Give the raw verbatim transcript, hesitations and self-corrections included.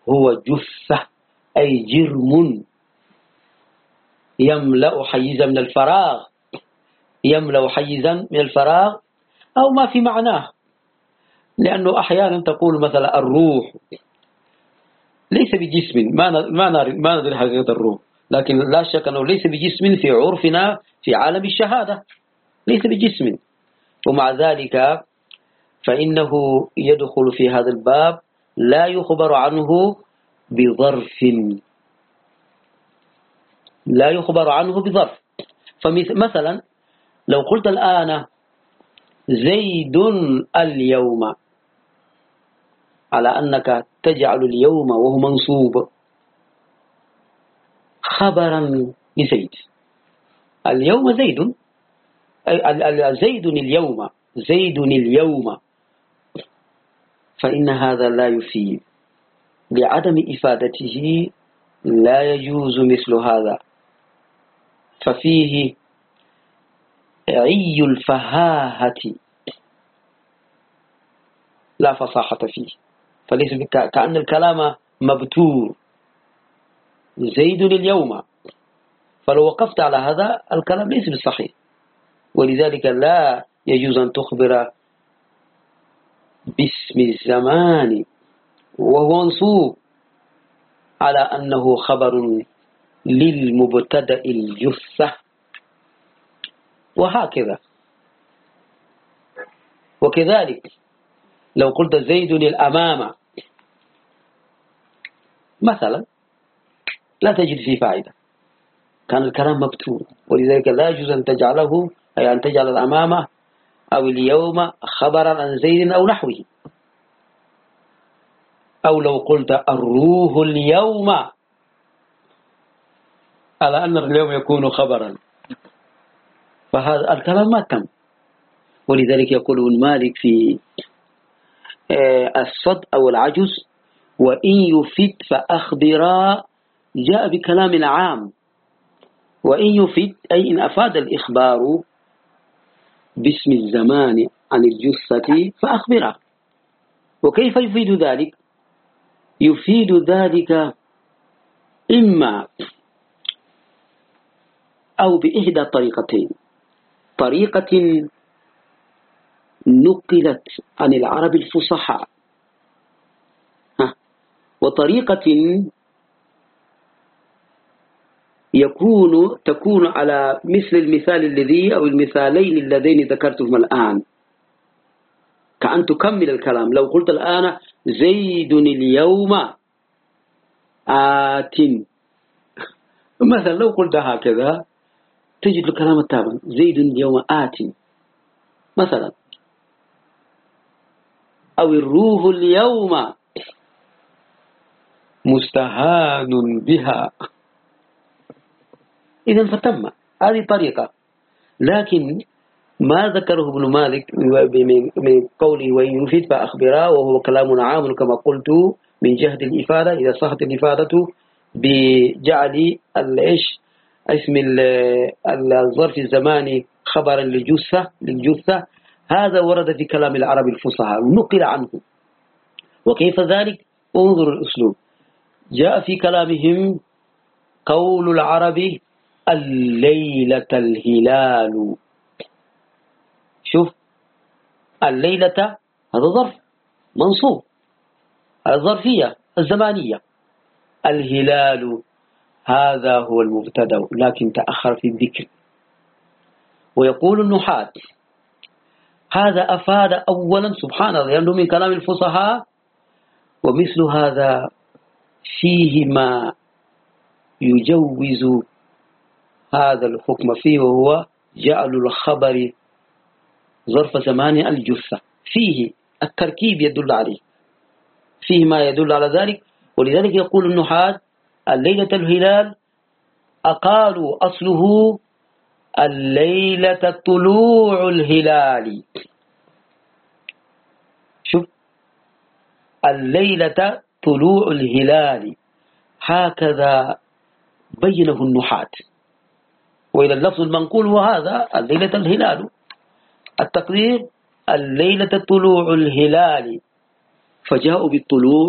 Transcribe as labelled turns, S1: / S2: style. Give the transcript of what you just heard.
S1: هو جثة أي جرم يملأ حيزا من الفراغ، يملأ حيزا من الفراغ أو ما في معناه. لأنه أحيانا تقول مثلا الروح ليس بجسم، ما ما ما ندري حقيقة الروح، لكن لا شك أنه ليس بجسم في عرفنا في عالم الشهادة، ليس بجسم. ومع ذلك فإنه يدخل في هذا الباب لا يخبر عنه بظرف، لا يخبر عنه بظرف. فمثلا لو قلت الآن زيد اليوم، على أنك تجعل اليوم وهو منصوب خبرا لزيد، اليوم زيد، زيد اليوم، زيد اليوم، فإن هذا لا يفيد، لعدم إفادته لا يجوز مثل هذا، ففيه عي الفهاهة لا فصاحة فيه، فليس كأن الكلام مبتور، زيد اليوم، فلو وقفت على هذا الكلام ليس بالصحيح. ولذلك لا يجوز أن تخبر باسم الزمان وهو منصوب على أنه خبر للمبتدأ الجثة، وهكذا. وكذلك لو قلت زيد الأمام مثلا لا تجد فيه فائدة، كان الكلام مبتور، ولذلك لا يجوز أن تجعله، أي أن تجعل الأمام أو اليوم خبرا عن زيد أو نحوه. أو لو قلت الروح اليوم، على أن اليوم يكون خبرا، فهذا الكلام ما تم. ولذلك يقول ابن مالك في الصد أو العجز: وإن يفد فأخبرا، جاء بكلام عام، وإن يفد أي إن أفاد الإخبار باسم الزمان عن الجثة فأخبرا. وكيف يفيد ذلك؟ يفيد ذلك إما أو بإحدى طريقتين: طريقة نقلت عن العرب الفصحاء، وطريقة يكون تكون على مثل المثال الذي أو المثالين اللذين ذكرتهما الآن، كأن تكمل الكلام. لو قلت الآن زيد اليوم آت مثلا، لو قلت هكذا تجد الكلام التابع: زيد اليوم آت مثلا. أو الروح اليوم مستهان بها، إذن فتم، هذه طريقة. لكن ما ذكره ابن مالك من قوله وإن يفيد فأخبرا، وهو كلام عام كما قلت من جهة الإفادة، إذا صحت الإفادة بجعل الإيش اسم الظرف الزماني خبرا للجثة للجثة هذا ورد في كلام العرب الفصحى نقل عنه. وكيف ذلك؟ انظر الأسلوب، جاء في كلامهم قول العرب الليلة الهلال. شوف، الليلة هذا ظرف منصوب، الظرفية الزمانية. الهلال هذا هو المبتدأ لكن تأخر في الذكر. ويقول النحاة هذا أفاد أولا سبحان الله لأنه من كلام الفصحاء، ومثل هذا فيه ما يجوز هذا الحكم فيه، وهو جعل الخبر ظرف زمان الجثة، فيه التركيب يدل عليه، فيه ما يدل على ذلك. ولذلك يقول النحاة الليلة الهلال أقالوا أصله الليلة طلوع الهلال. شوف، الليلة طلوع الهلال، هكذا بينه النحاة. وإلى اللفظ المنقول وهذا الليلة الهلال، التقدير الليلة طلوع الهلال، فجاءوا بالطلوع